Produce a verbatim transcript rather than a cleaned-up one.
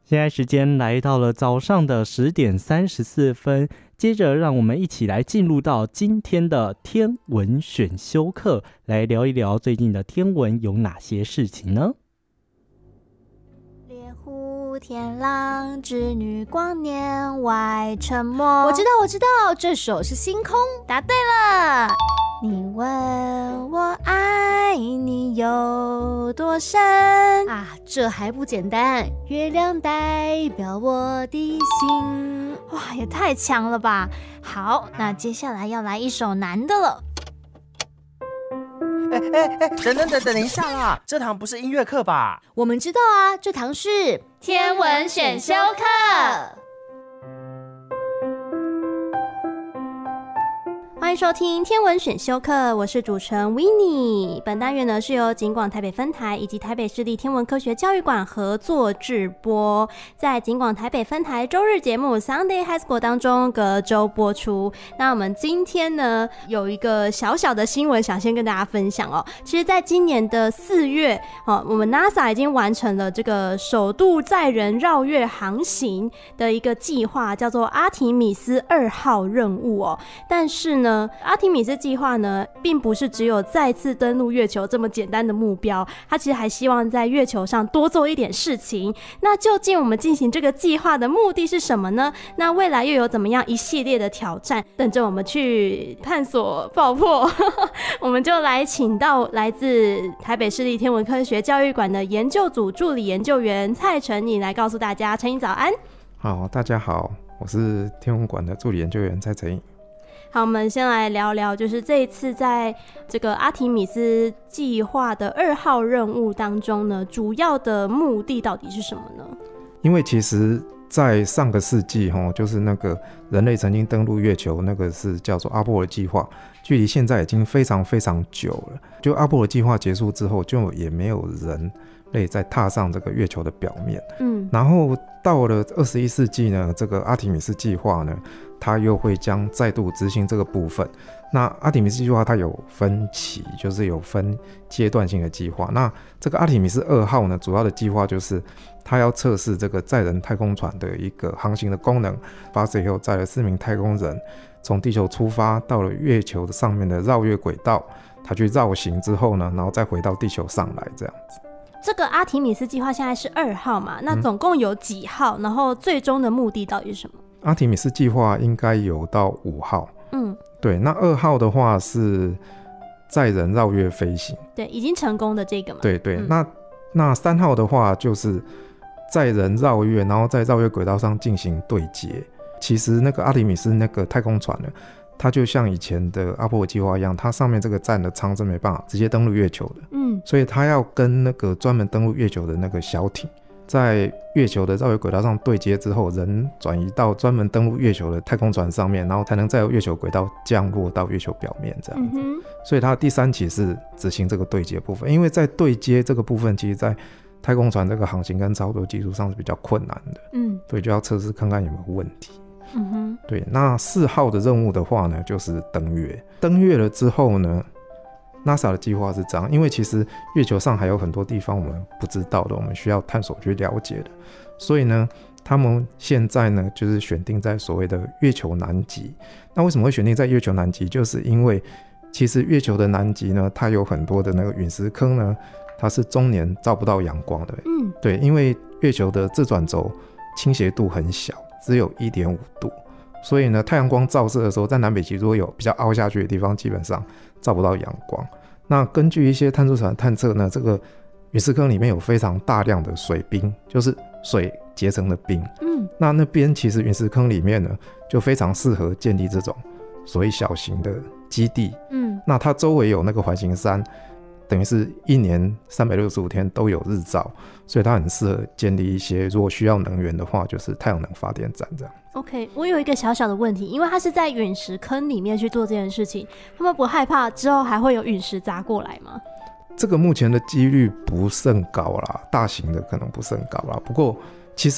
现在时间来到了早上的十点三十四分，接着让我们一起来进入到今天的天文选修课，来聊一聊最近的天文有哪些事情呢？ 猎户天狼织女光年外沉没。 我知道我知道，这首是星空。 答对了。你问我爱你有多深啊，这还不简单，月亮代表我的心。 哇，也太强了吧。好，那接下来要来一首难的了。 哎哎哎，等等等等一下啦，这堂不是音乐课吧？ 我们知道啊，这堂是天文选修课。 欢迎收听天文选修课，我是主持人 Winnie。 本单元呢是由警广台北分台以及台北市立天文科学教育馆合作制播，在警广台北分台周日节目 Sunday High School 当中隔周播出。那我们今天呢有一个小小的新闻想先跟大家分享哦。其实在今年的四月、哦、我们 NASA 已经完成了这个首度载人绕月航行的一个计划，叫做阿提米斯二号任务哦。但是呢阿提米斯计划呢并不是只有再次登陆月球这么简单的目标，它其实还希望在月球上多做一点事情。那究竟我们进行这个计划的目的是什么呢？那未来又有怎么样一系列的挑战等着我们去探索爆破我们就来请到来自台北市立天文科学教育馆的研究组助理研究员蔡成颖来告诉大家。成颖早安。 好，大家好，我是天文馆的助理研究员蔡成颖。 好，我们先来聊聊，就是这一次在这个阿提米斯计划的二号任务当中呢，主要的目的到底是什么呢？ 因为其实在上个世纪就是那个人类曾经登陆月球，那个是叫做阿波罗计划，距离现在已经非常非常久了。就阿波罗计划结束之后，就也没有人类再踏上这个月球的表面。嗯，然后到了二十一世纪呢，这个阿提米斯计划呢，它又会将再度执行这个部分。那阿提米斯计划它有分期，就是有分阶段性的计划。那这个阿提米斯二号呢，主要的计划就是它要测试这个载人太空船的一个航行的功能。发射以后，载了四名太空人从地球出发，到了月球上面的绕月轨道，它去绕行之后呢，然后再回到地球上来这样子。 这个阿提米斯计划现在是二号嘛？那总共有几号？嗯、然后最终的目的到底是什么？ 阿提米斯计划应该有到五号。嗯，对。那二号的话是载人绕月飞行， 对，已经成功的这个嘛。 对对。嗯、那那三号的话就是载人绕月，然后在绕月轨道上进行对接。其实那个阿提米斯那个太空船呢，它就像以前的阿波罗计划一样，它上面这个站的舱是没办法直接登陆月球的。嗯，所以它要跟那个专门登陆月球的那个小艇，在月球的绕月轨道上对接之后，人转移到专门登陆月球的太空船上面，然后才能在月球轨道降落到月球表面这样子。嗯、所以它第三期是执行这个对接部分，因为在对接这个部分，其实在太空船这个航行跟操作技术上是比较困难的。嗯，所以就要测试看看有没有问题。嗯哼，对。那四号的任务的话呢，就是登月。登月了之后呢 ，NASA 的计划是这样，因为其实月球上还有很多地方我们不知道的，我们需要探索去了解的，所以呢，他们现在呢就是选定在所谓的月球南极。那为什么会选定在月球南极？就是因为其实月球的南极呢，它有很多的那个陨石坑呢，它是终年照不到阳光的。嗯，对，因为月球的自转轴倾斜度很小，只有 一点五度，所以呢，太阳光照射的时候，在南北极如果有比较凹下去的地方，基本上照不到阳光。那根据一些探测船探测呢，这个陨石坑里面有非常大量的水冰，就是水结成的冰。嗯，那那边其实陨石坑里面呢，就非常适合建立这种所谓小型的基地。嗯，那它周围有那个环形山，等于是一年三百六十五天都有日照，所以它很适合建立一些如果需要能源的话，就是太阳能发电站这样。 OK， 我有一个小小的问题，因为它是在陨石坑里面去做这件事情，他们不害怕之后还会有陨石砸过来吗？ 这个目前的几率不甚高啦，大型的可能不甚高啦。不过